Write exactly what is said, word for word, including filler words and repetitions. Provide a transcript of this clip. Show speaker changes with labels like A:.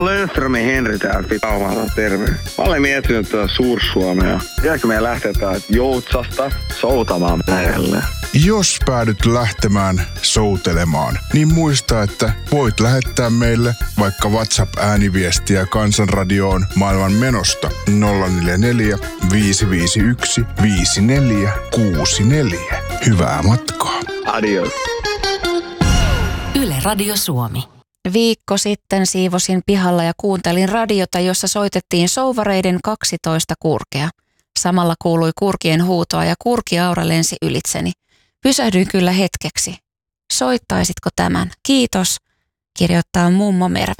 A: Löfströmin Henri täällä pitää terve. Mä olen miettinyt tuota Suur-Suomea. Jääkö meidän lähteä täältä Joutsasta soutamaan merelle?
B: Jos päädyt lähtemään soutelemaan, niin muista, että voit lähettää meille vaikka WhatsApp-ääniviestiä Kansanradioon maailman menosta nolla neljä neljä, viisi viisi yksi, viisi neljä kuusi neljä. Hyvää matkaa.
A: Adios.
C: Yle Radio Suomi.
D: Viikko sitten siivosin pihalla ja kuuntelin radiota, jossa soitettiin souvareiden kaksitoista kurkea. Samalla kuului kurkien huutoa ja kurkiaura lensi ylitseni. Pysähdyin kyllä hetkeksi. Soittaisitko tämän? Kiitos, kirjoittaa mummo Merve.